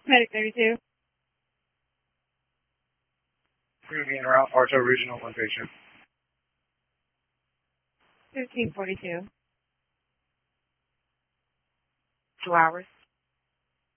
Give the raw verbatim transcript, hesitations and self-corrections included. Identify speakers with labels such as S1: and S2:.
S1: Medic thirty-two.
S2: Moving around Parto Regional, one patient.
S1: fifteen forty-two.
S3: Two hours.